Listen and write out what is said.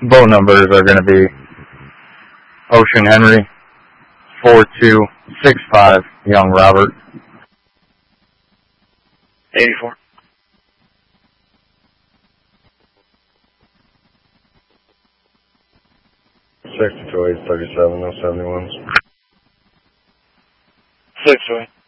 Boat numbers are going to be Ocean Henry, 4265, Young Robert. 84. 62-837, no 71s. 6-way.